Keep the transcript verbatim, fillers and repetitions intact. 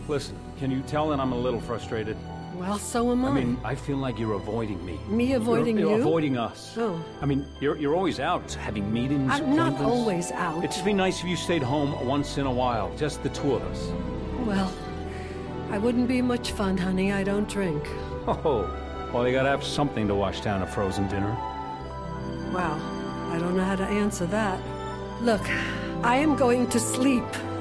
Listen, can you tell that I'm a little frustrated? Well, so am I. I mean, I feel like you're avoiding me. Me avoiding you're, you? You're avoiding us. Oh. I mean, you're you're always out, having meetings, I'm not appointments. always out. It'd just be nice if you stayed home once in a while, just the two of us. Well, I wouldn't be much fun, honey. I don't drink. Oh, well, you gotta have something to wash down a frozen dinner. Well, I don't know how to answer that. Look, I am going to sleep.